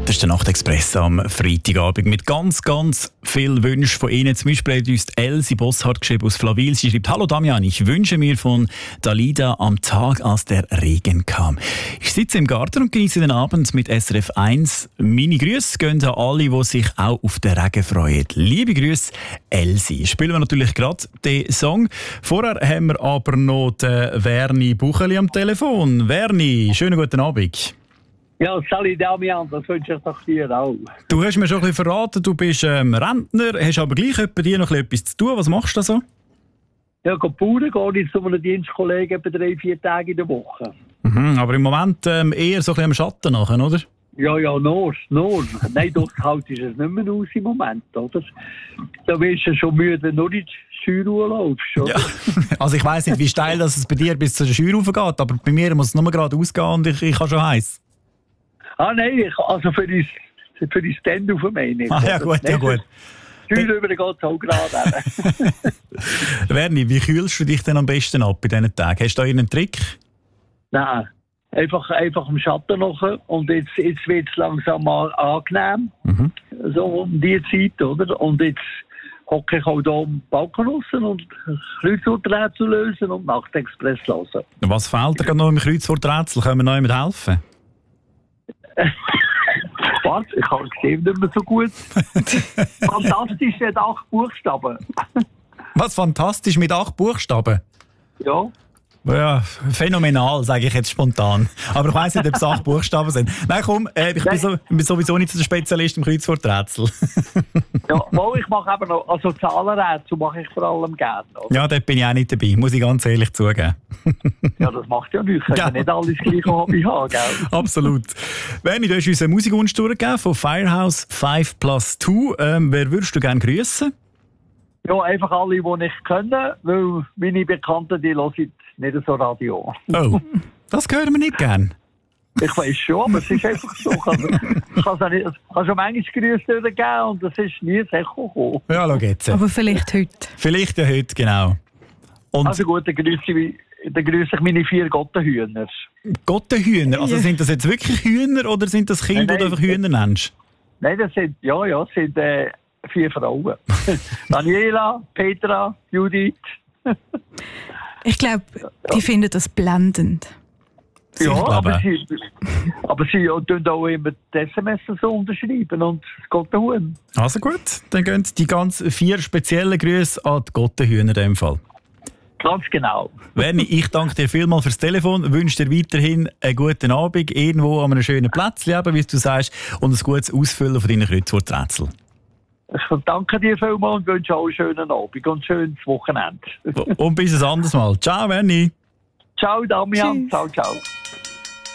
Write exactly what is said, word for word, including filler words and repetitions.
Das ist der Nachtexpress am Freitagabend mit ganz, ganz vielen Wünschen von Ihnen. Zum Beispiel hat uns Elsie Bosshardt geschrieben aus Flawil. Sie schreibt: Hallo Damian, ich wünsche mir von Dalida am Tag, als der Regen kam. Ich sitze im Garten und genieße den Abend mit S R F eins. Meine Grüße gehen an alle, die sich auch auf den Regen freuen. Liebe Grüße, Elsie. Spielen wir natürlich gerade den Song. Vorher haben wir aber noch den Werni Bucheli am Telefon. Werni, schönen guten Abend. Ja, salut Damian, das wünsche ich doch dir auch. Du hast mir schon ein bisschen verraten, du bist ähm, Rentner, hast aber gleich bei dir noch etwas zu tun. Was machst du da so? Ja, ich gehe gehe jetzt zu einem Dienstkollegen etwa drei, vier Tage in der Woche. Mhm, aber im Moment ähm, eher so ein bisschen am Schatten nachher, oder? Ja, ja, nur, nur. Nein, durchgehalten ist es nicht mehr aus im Moment, oder? Da wirst du schon müde, wenn du in die Skirue laufst, oder? Ja. Also ich weiss nicht, wie steil das es bei dir bis zur Skirue geht, aber bei mir muss es nur gerade ausgehen und ich, ich habe schon heiß. Ah nein, ich, also für die, für die Stand-up meine ich. Ah ja, gut, ja gut. Skirue geht es auch gerade. Werni, wie kühlst du dich denn am besten ab bei diesen Tagen? Hast du da einen Trick? Nein, einfach, einfach im Schatten noch und jetzt, jetzt wird es langsam mal angenehm. Mhm. So um die Zeit, oder? Und jetzt hocke ich auch hier am Balkon raus und Kreuzworträtsel lösen und Nachtexpress hören. Was fehlt dir gerade noch im Kreuzworträtsel? Können wir noch jemand helfen? Warte, ich habe gesehen, nicht mehr so gut. Fantastisch mit acht Buchstaben. Was, fantastisch mit acht Buchstaben? Ja. Ja, phänomenal, sage ich jetzt spontan. Aber ich weiss nicht, ob es acht Buchstaben sind. Nein, komm, äh, ich bin, so, bin sowieso nicht so der Spezialist im Kreuzworträtsel. Ja, wohl, ich mache eben noch, also Zahlenrätsel mache ich vor allem gerne. Oder? Ja, dort bin ich auch nicht dabei, muss ich ganz ehrlich zugeben. Ja, das macht ja nichts. Ich ja. kann nicht alles gleiche Hobby haben, gell? Absolut. Werni, du hast uns eine Musikwunsch durchgegeben von Firehouse fünf plus zwei. Ähm, wer würdest du gerne grüßen? Ja, einfach alle, die nicht können, weil meine Bekannten, die hören nicht so Radio. Oh, das hören wir nicht gern. Ich weiss schon, aber es ist einfach so. Ich habe es schon manchmal Grüße durchgegeben und es ist nie ein Echo gekommen. Ja, schau jetzt. Aber vielleicht heute. Vielleicht ja heute, genau. Und also gut, dann grüße ich, dann grüße ich meine vier Gottenhühner. Gottenhühner? Also sind das jetzt wirklich Hühner oder sind das Kinder, die du einfach Hühner nennst? Nein, das sind, ja, ja, das sind äh, vier Frauen. Daniela, Petra, Judith. Ich glaube, die finden das blendend. Ja, aber sie, aber sie tun auch immer die S M S so unterschreiben und das Gottenhuhn. Also gut, dann gehen die ganz vier speziellen Grüße an die Gottenhühner in dem Fall. Ganz genau. Werni, ich danke dir vielmals fürs Telefon, wünsche dir weiterhin einen guten Abend, irgendwo an einem schönen Plätzchen, wie du sagst, und ein gutes Ausfüllen von deinen Kreuzworträtseln. Ich danke dir vielmals und wünsche auch einen schönen Abend und ein schönes Wochenende. Und bis ein anderes Mal. Ciao, Werni. Ciao, Damian. Ciao, ciao.